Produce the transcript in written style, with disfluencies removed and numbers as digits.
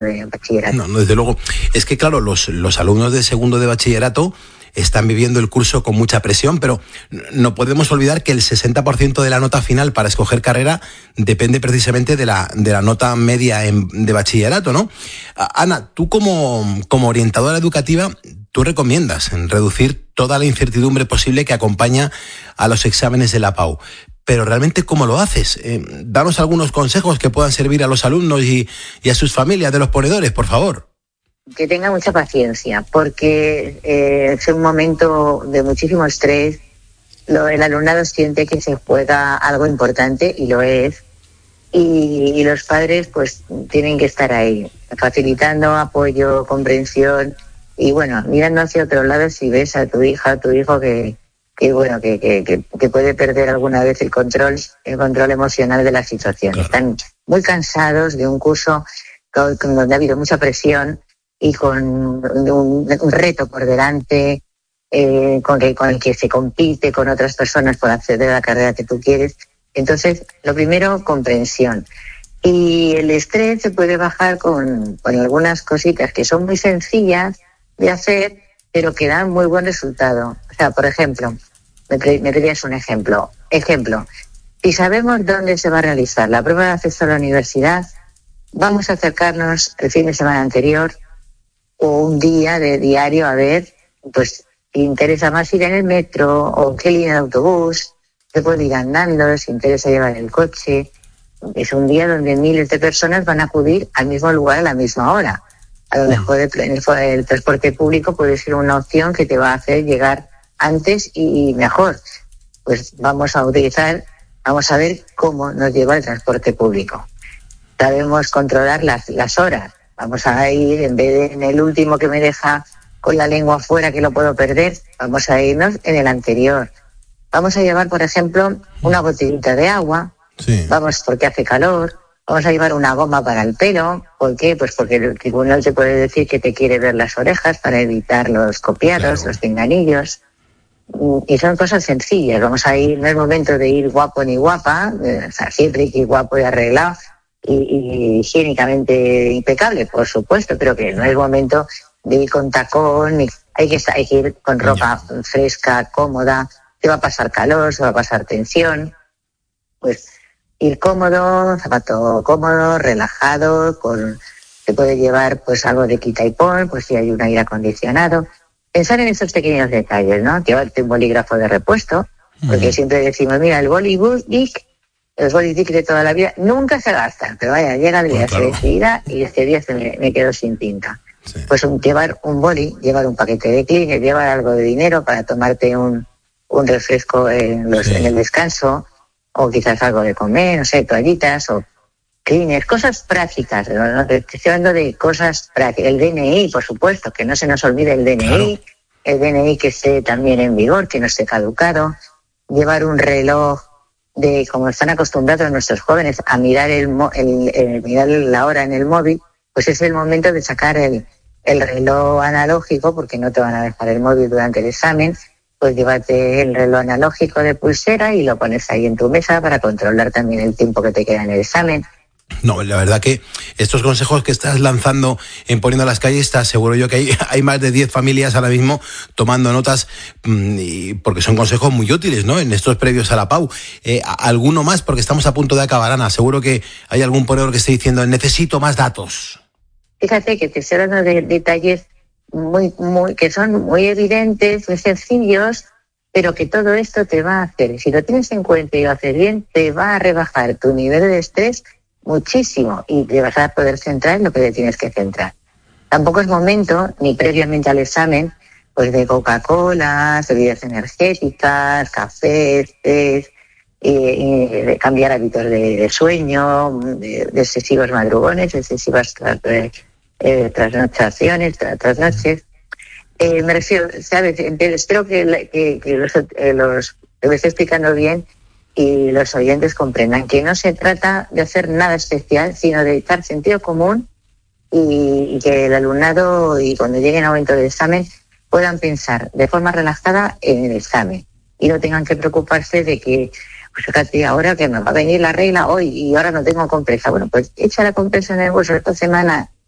de bachillerato. No, desde luego. Es que, claro, los alumnos de segundo de bachillerato están viviendo el curso con mucha presión, pero no podemos olvidar que el 60% de la nota final para escoger carrera depende precisamente de la nota media de bachillerato, ¿no? Ana, tú como orientadora educativa, ¿tú recomiendas reducir toda la incertidumbre posible que acompaña a los exámenes de la PAU? Pero realmente, ¿cómo lo haces? Danos algunos consejos que puedan servir a los alumnos y a sus familias de los ponedores, por favor. Que tenga mucha paciencia, porque es un momento de muchísimo estrés. El alumnado siente que se juega algo importante, y lo es. Y los padres pues tienen que estar ahí, facilitando apoyo, comprensión. Y bueno, mirando hacia otro lado si ves a tu hija, a tu hijo que puede perder alguna vez el control emocional de la situación. Claro. Están muy cansados de un curso donde ha habido mucha presión y con un reto por delante, con el que se compite con otras personas por acceder a la carrera que tú quieres. Entonces, lo primero, comprensión. Y el estrés se puede bajar con algunas cositas que son muy sencillas de hacer, pero que dan muy buen resultado. O sea, por ejemplo, me pedías un ejemplo. Si sabemos dónde se va a realizar la prueba de acceso a la universidad, vamos a acercarnos el fin de semana anterior o un día de diario a ver, pues, si interesa más ir en el metro o qué línea de autobús, se puede ir andando, si interesa llevar el coche. Es un día donde miles de personas van a acudir al mismo lugar a la misma hora. A lo mejor el transporte público puede ser una opción que te va a hacer llegar antes y mejor. Pues vamos a ver cómo nos lleva el transporte público. Sabemos controlar las horas. Vamos a ir, en vez de en el último que me deja con la lengua afuera que lo puedo perder, vamos a irnos en el anterior. Vamos a llevar, por ejemplo, una botellita de agua. Sí. Vamos, porque hace calor. Vamos a llevar una goma para el pelo. ¿Por qué? Pues porque el tribunal te puede decir que te quiere ver las orejas para evitar los copiados, claro, los pinganillos. Y son cosas sencillas. Vamos a ir, no es momento de ir guapo ni guapa, o sea, siempre hay que ir guapo y arreglado y higiénicamente impecable, por supuesto, pero que no es momento de ir con tacón, hay que ir con ropa fresca, cómoda. Se va a pasar calor, se va a pasar tensión. Pues ir cómodo, zapato cómodo, relajado, se puede llevar pues algo de quita y pon, pues si hay un aire acondicionado. Pensar en esos pequeños detalles, ¿no? Llevarte un bolígrafo de repuesto, porque siempre decimos, mira, el boli Bic, los bolis Bic de toda la vida nunca se gastan, pero vaya, llega el día, se decidirá y este día me quedo sin tinta. Sí. Pues llevar un boli, llevar un paquete de Kleenex, llevar algo de dinero para tomarte un refresco en el descanso, o quizás algo de comer, no sé, toallitas o Kleenex, cosas prácticas, ¿no? Estoy hablando de cosas prácticas. El DNI, por supuesto, que no se nos olvide el DNI, claro. El DNI que esté también en vigor, que no esté caducado, llevar un reloj como están acostumbrados nuestros jóvenes a mirar mirar la hora en el móvil, pues es el momento de sacar el reloj analógico, porque no te van a dejar el móvil durante el examen. Pues llévate el reloj analógico de pulsera y lo pones ahí en tu mesa para controlar también el tiempo que te queda en el examen. No, la verdad que estos consejos que estás lanzando en Poniendo las Calles, te aseguro yo que hay más de 10 familias ahora mismo tomando notas, porque son consejos muy útiles, ¿no? En estos previos a la PAU. ¿Alguno más? Porque estamos a punto de acabar, Ana. Seguro que hay algún ponedor que esté diciendo, necesito más datos. Fíjate que te estoy hablando de detalles que son muy evidentes, muy sencillos, pero que todo esto te va a hacer, si lo tienes en cuenta y lo haces bien, te va a rebajar tu nivel de estrés muchísimo y te vas a poder centrar en lo que te tienes que centrar. Tampoco es momento, ni previamente al examen, pues de Coca-Cola, bebidas energéticas, cafés, tés, de cambiar hábitos de sueño, de excesivos madrugones, excesivas trasnochaciones, trasnoches. Me refiero, ¿sabes? Espero que lo esté explicando bien y los oyentes comprendan que no se trata de hacer nada especial, sino de echar sentido común y que el alumnado, y cuando lleguen al momento del examen, puedan pensar de forma relajada en el examen y no tengan que preocuparse de que, pues fíjate, ahora que me va a venir la regla hoy y ahora no tengo compresa. Bueno, pues echa la compresa en el bolso esta semana